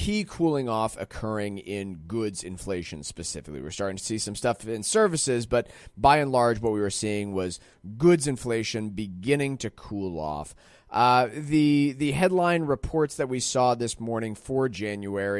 key cooling off occurring in goods inflation specifically. We're starting to see some stuff in services, but by and large, what we were seeing was goods inflation beginning to cool off. The headline reports that we saw this morning for January